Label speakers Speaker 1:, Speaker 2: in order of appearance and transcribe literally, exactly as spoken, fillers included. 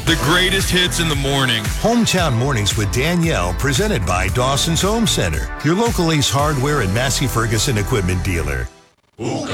Speaker 1: The greatest hits in the morning.
Speaker 2: Hometown Mornings with Danielle, presented by Dawson's Home Center, your local Ace Hardware and Massey Ferguson equipment dealer.